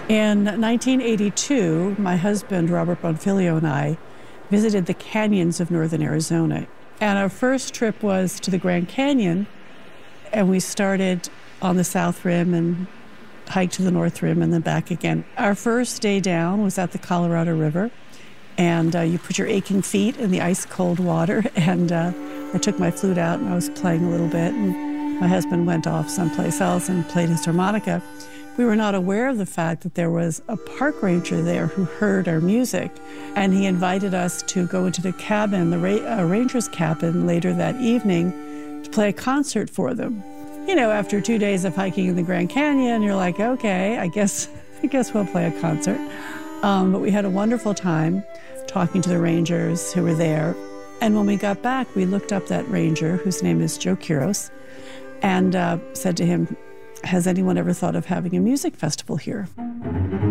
In 1982, my husband, Robert Bonfiglio, and I visited the canyons of northern Arizona. And our first trip was to the Grand Canyon, and we started on the South Rim and hiked to the North Rim and then back again. Our first day down was at the Colorado River, and you put your aching feet in the ice-cold water, and I took my flute out and I was playing a little bit, and my husband went off someplace else and played his harmonica. We were not aware of the fact that there was a park ranger there who heard our music, and he invited us to go into the cabin, the ranger's cabin, later that evening to play a concert for them. You know, after 2 days of hiking in the Grand Canyon, you're like, okay, I guess we'll play a concert. But we had a wonderful time talking to the rangers who were there. And when we got back, we looked up that ranger, whose name is Joe Quiros, and said to him, has anyone ever thought of having a music festival here?